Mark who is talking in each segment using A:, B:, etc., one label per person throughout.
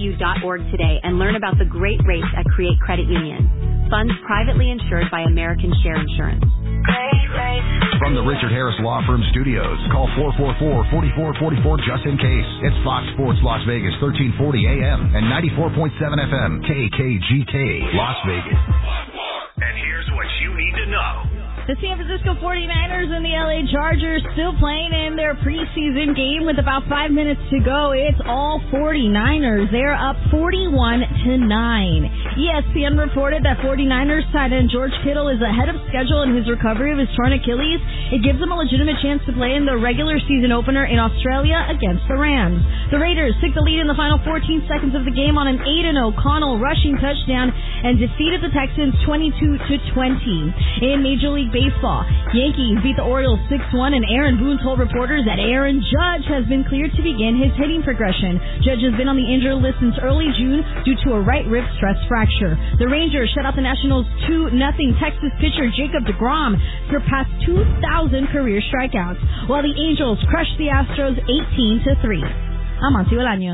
A: createcreditu.org today and learn about the great rates at Create Credit Union. Funds privately insured by American Share Insurance.
B: From the Richard Harris Law Firm Studios, call 444-4444 just in case. It's Fox Sports Las Vegas, 1340 AM and 94.7 FM, KKGK, Las Vegas.
C: And here's what you need to know.
D: The San Francisco 49ers and the LA Chargers still playing in their preseason game with about 5 minutes to go. It's all 49ers. They're up 41-9. ESPN reported that 49ers tight end George Kittle is ahead of schedule in his recovery of his torn Achilles. It gives him a legitimate chance to play in the regular season opener in Australia against the Rams. The Raiders took the lead in the final 14 seconds of the game on an 8-0 Connell rushing touchdown and defeated the Texans 22-20. In Major League Baseball, Yankees beat the Orioles 6-1, and Aaron Boone told reporters that Aaron Judge has been cleared to begin his hitting progression. Judge has been on the injured list since early June due to a right rib stress fracture. The Rangers shut out the Nationals 2-0. Texas pitcher Jacob deGrom surpassed 2,000 career strikeouts, while the Angels crushed the Astros 18-3. I'm Monty Bolaños.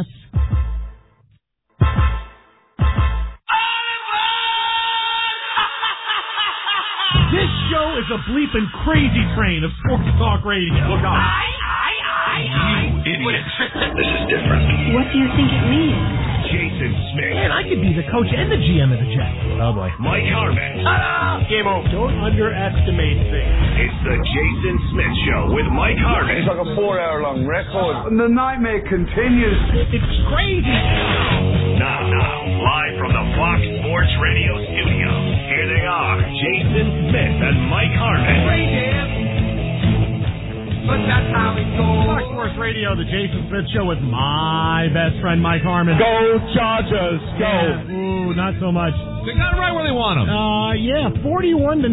E: This show is a bleeping crazy train of sports talk radio. Look out.
C: You idiot. This is different.
F: What do you think it means?
C: Jason Smith.
E: Man, I could be the coach and the GM of the Jets. Oh, boy.
C: Mike Harmon.
E: Game over. Don't underestimate things.
C: It's the Jason Smith Show with Mike Harmon.
G: It's like a 4-hour-long record. And the nightmare continues.
E: It's crazy.
C: Now, live from the Fox Sports Radio studio, here they are, Jason Smith and Mike Harmon.
E: But that's how it goes. Fox Sports Radio, the Jason Smith Show with my best friend Mike Harmon.
G: Go Chargers, go.
E: Yeah. Ooh, not so much.
H: They got it right where they want them.
E: 41-9.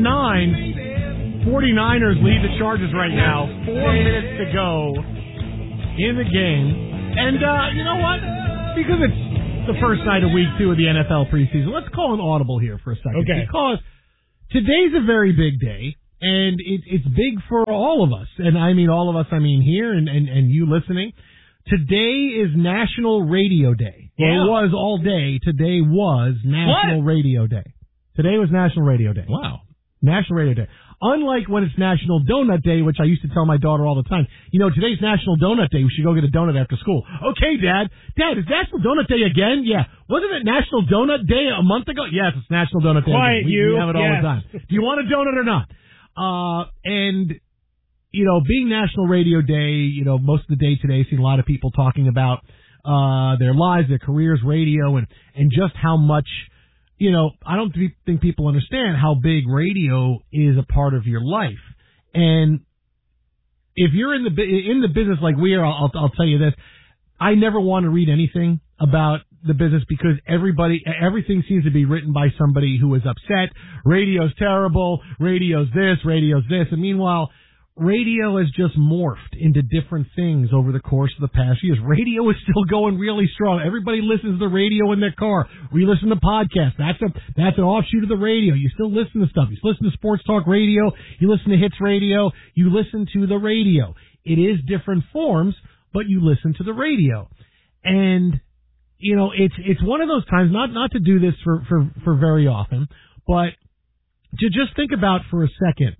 E: 49ers lead the Chargers right now. 4 minutes to go in the game. And you know what? Because it's the first night of week 2 of the NFL preseason, let's call an audible here for a second.
H: Okay.
E: Because today's a very big day. And it's big for all of us. And I mean all of us, I mean here and you listening. Today is National Radio Day. Well, it was all day. Today was National Radio Day. Today was National Radio Day.
H: Wow.
E: National Radio Day. Unlike when it's National Donut Day, which I used to tell my daughter all the time, you know, today's National Donut Day. We should go get a donut after school. Okay, Dad. Dad, is National Donut Day again? Yeah. Wasn't it National Donut Day a month ago? Yes, it's National Donut Day.
H: Quiet,
E: we have it all the time. Do you want a donut or not? And, you know, being National Radio Day, you know, most of the day today, seen a lot of people talking about, their lives, their careers, radio, and just how much, you know, I don't think people understand how big radio is a part of your life. And if you're in the business like we are, I'll tell you this, I never want to read anything about the business because everything seems to be written by somebody who is upset. Radio's terrible. Radio's this. And meanwhile, radio has just morphed into different things over the course of the past years. Radio is still going really strong. Everybody listens to the radio in their car. We listen to podcasts. That's an offshoot of the radio. You still listen to stuff. You listen to sports talk radio. You listen to hits radio. You listen to the radio. It is different forms, but you listen to the radio. And you know, it's one of those times, not to do this for very often, but to just think about for a second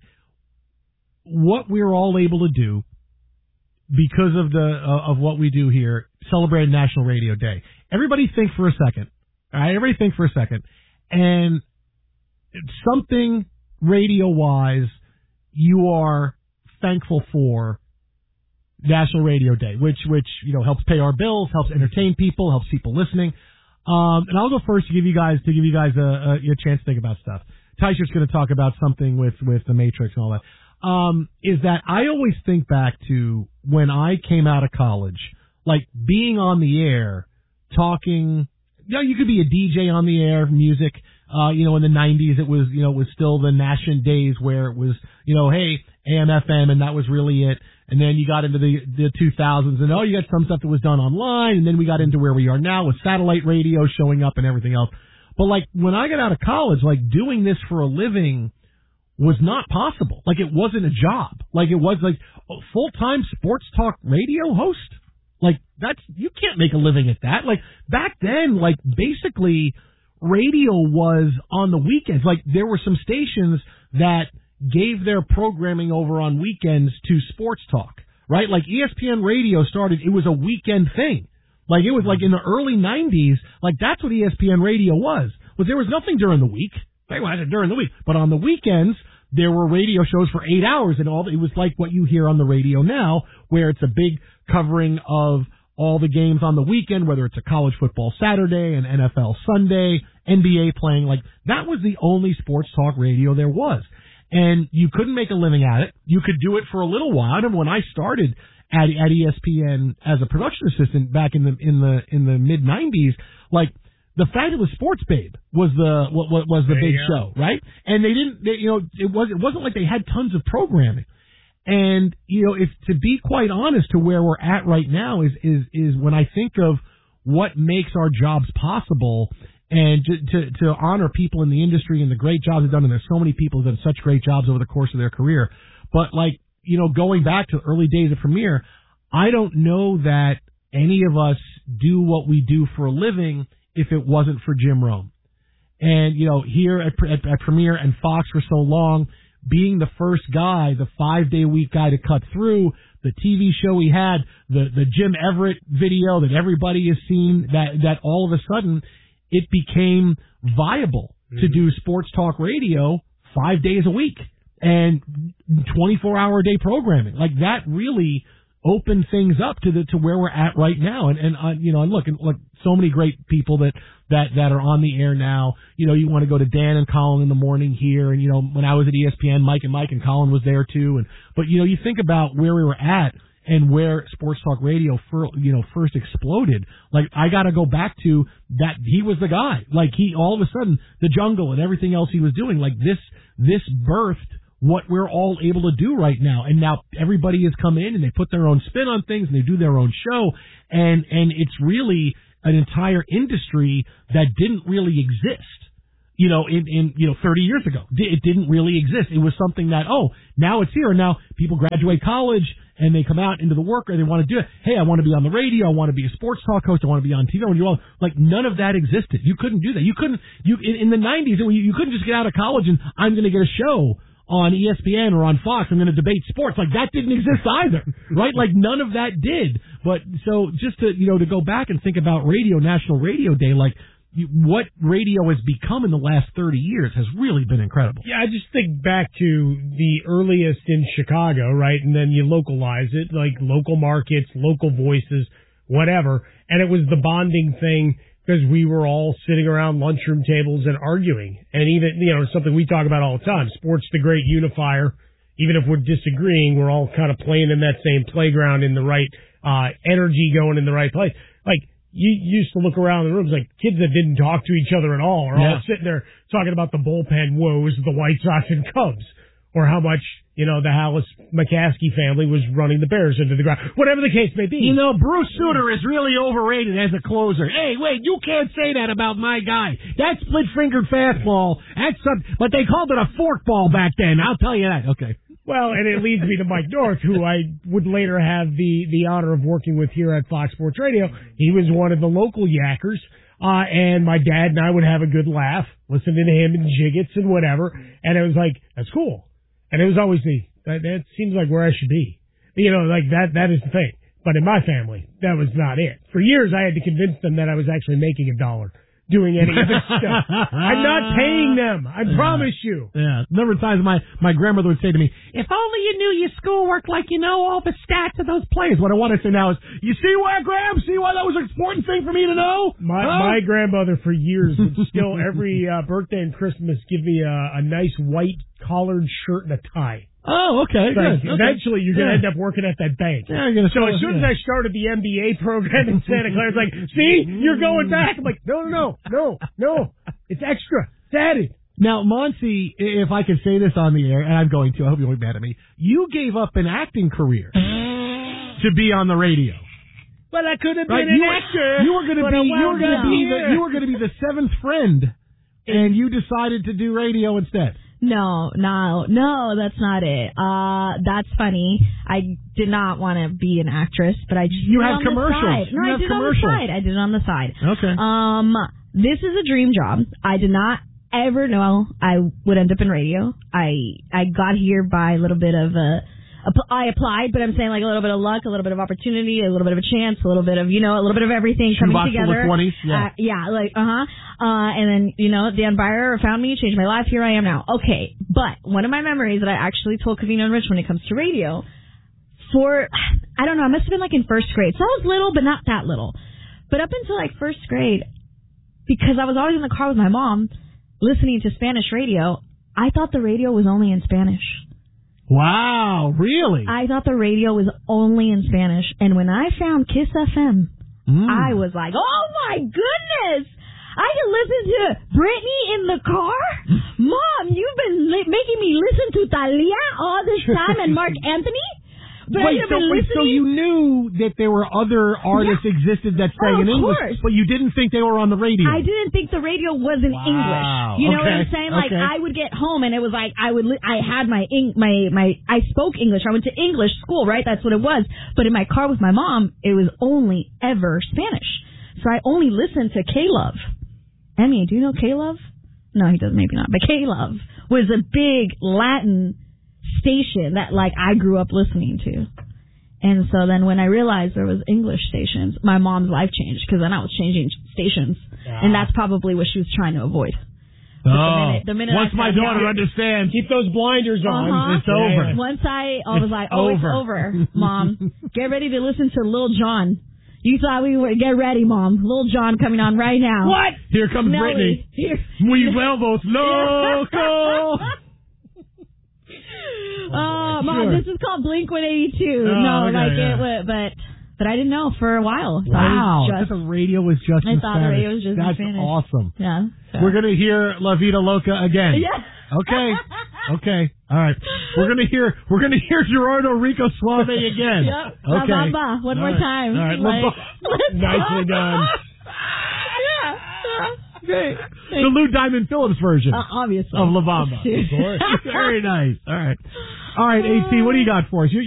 E: what we're all able to do because of what we do here, celebrating National Radio Day. Everybody think for a second. All right, everybody think for a second. And something radio-wise you are thankful for National Radio Day, which you know helps pay our bills, helps entertain people, helps people listening. And I'll go first to give you guys a chance to think about stuff. Tysher's going to talk about something with the Matrix and all that. Is that I always think back to when I came out of college, like being on the air, talking. You know, you could be a DJ on the air, music. You know, in the 90s, it was still the Nation days where it was, you know, hey, AM, FM, and that was really it. And then you got into the 2000s, and you got some stuff that was done online, and then we got into where we are now with satellite radio showing up and everything else. But like when I got out of college, like doing this for a living was not possible. Like it wasn't a job. Like it was like a full-time sports talk radio host. Like, you can't make a living at that. Like, back then, like, basically, radio was on the weekends. Like, there were some stations that gave their programming over on weekends to sports talk, right? Like, ESPN radio started, it was a weekend thing. Like, it was like in the early 90s, like, that's what ESPN radio was. But there was nothing during the week. They wasn't during the week. But on the weekends, there were radio shows for 8 hours, and it was like what you hear on the radio now, where it's a big covering of all the games on the weekend, whether it's a college football Saturday, an NFL Sunday, NBA playing. Like, that was the only sports talk radio there was. And you couldn't make a living at it. You could do it for a little while. I remember when I started at ESPN as a production assistant back in the mid 90s, like, the Fabulous Sports Babe was the big show, right? And it wasn't like they had tons of programming. And, if to be quite honest, to where we're at right now is when I think of what makes our jobs possible, and to honor people in the industry and the great jobs they've done, and there's so many people who've done such great jobs over the course of their career. But, like, going back to the early days of Premier, I don't know that any of us do what we do for a living if it wasn't for Jim Rome. And, here at Premier and Fox for so long, being the first guy, the 5-day-a-week guy to cut through, the TV show he had, the Jim Everett video that everybody has seen, that all of a sudden it became viable to do sports talk radio 5 days a week and 24-hour-a-day programming. Like, that really open things up to where we're at right now. And look, so many great people that are on the air now. You want to go to Dan and Colin in the morning here. And, when I was at ESPN, Mike and Colin was there too. But you think about where we were at and where sports talk radio first exploded. Like, I got to go back to that. He was the guy. Like, he, all of a sudden, the Jungle and everything else he was doing, like, this birthed what we're all able to do right now. And now everybody has come in and they put their own spin on things and they do their own show. And it's really an entire industry that didn't really exist, in 30 years ago. It didn't really exist. It was something that, now it's here. And now people graduate college and they come out into the work and they want to do it. Hey, I want to be on the radio. I want to be a sports talk host. I want to be on TV. Like, none of that existed. You couldn't do that. In the 90s, you couldn't just get out of college and I'm going to get a show on ESPN or on Fox, I'm going to debate sports. Like, that didn't exist either, right? Like, none of that did. But so just to go back and think about radio, National Radio Day, like, what radio has become in the last 30 years has really been incredible.
F: Yeah, I just think back to the earliest in Chicago, right? And then you localize it, like local markets, local voices, whatever. And it was the bonding thing, because we were all sitting around lunchroom tables and arguing. And even, something we talk about all the time, sports the great unifier. Even if we're disagreeing, we're all kind of playing in that same playground in the right energy going in the right place. Like, you used to look around the rooms, like kids that didn't talk to each other at all are all sitting there talking about the bullpen woes of the White Sox and Cubs. Or how much, the Hallis McCaskey family was running the Bears into the ground. Whatever the case may be.
E: Bruce Sutter is really overrated as a closer. Hey, wait, you can't say that about my guy. That split-fingered fastball, but they called it a forkball back then. I'll tell you that. Okay.
F: Well, and it leads me to Mike North, who I would later have the honor of working with here at Fox Sports Radio. He was one of the local yackers. And my dad and I would have a good laugh, listening to him and Jiggets and whatever. And it was like, that's cool. And it was always that seems like where I should be. Like that is the thing. But in my family, that was not it. For years, I had to convince them that I was actually making $1 doing any of this stuff. I'm not paying them. I promise you.
E: Yeah. Number of times my grandmother would say to me, if only you knew your schoolwork like you know all the stats of those players. What I want to say now is, you see why, Graham? See why that was an important thing for me to know?
F: My grandmother for years would still every birthday and Christmas give me a nice white collared shirt and a tie.
E: Oh, okay.
F: Like,
E: good.
F: Eventually, you're going to end up working at that bank.
E: Yeah,
F: so as soon as I started the MBA program in Santa Clara, it's like, see, you're going back. I'm like, no. It's extra. It's added.
E: Now, Monty, if I can say this on the air, and I'm going to, I hope you won't be mad at me, you gave up an acting career to be on the radio.
F: But I could have been an actor.
E: You were going to be the seventh friend, and you decided to do radio instead.
D: No, that's not it. That's funny. I did not want to be an actress, but I just
E: You
D: did it
E: have
D: on
E: commercials.
D: the side. No,
E: You
D: I
E: have
D: did it on the
E: commercials.
D: side. I did it on the side.
E: Okay.
D: This is a dream job. I did not ever know I would end up in radio. I got here by a little bit of I applied, but I'm saying like a little bit of luck, a little bit of opportunity, a little bit of a chance, a little bit of, a little bit of everything coming together.
E: 20s,
D: and then, Dan Byer found me, changed my life. Here I am now. Okay. But one of my memories that I actually told Covino and Rich when it comes to radio I don't know, I must have been like in first grade. So I was little, but not that little. But up until like first grade, because I was always in the car with my mom listening to Spanish radio, I thought the radio was only in Spanish.
E: Wow, really?
D: I thought the radio was only in Spanish. And when I found Kiss FM, I was like, oh my goodness! I can listen to Britney in the car? Mom, you've been making me listen to Thalia all this time and Mark Anthony? But
E: so you knew that there were other artists existed that sang in English,
D: course.
E: But you didn't think they were on the radio.
D: I didn't think the radio was in English. You know what I'm saying? Like I would get home and it was like I had I spoke English. I went to English school, right? That's what it was. But in my car with my mom, it was only ever Spanish. So I only listened to K-Love. Emmy, do you know K-Love? No, he doesn't. Maybe not. But K-Love was a big Latin station that like I grew up listening to. And so then when I realized there was English stations, my mom's life changed because then I was changing stations. And that's probably what she was trying to avoid. The minute
E: once my daughter understands,
F: keep those blinders on.
E: It's over.
D: Once I was like, it's over, Mom. Get ready to listen to Lil Jon. You thought we were, get ready, Mom. Lil Jon coming on right now.
E: What? Here comes
D: Nelly.
E: Britney. Muy huevos loco.
D: Mom, this is called Blink-182. But I didn't know for a while.
E: Wow. I thought the radio was just in Spanish.
D: I thought the radio was just in Spanish.
E: That's awesome.
D: Yeah. So.
E: We're going to hear La Vida Loca again.
D: Yeah.
E: Okay. All right. We're gonna hear Gerardo Rico Suave again.
D: Yep.
E: Okay.
D: La Bamba. One more time.
E: All right.
F: Nicely done.
E: Okay. The Lou Diamond Phillips version.
D: Obviously.
E: Of La Bamba. Of course. Very nice. All right. AT, what do you got for us?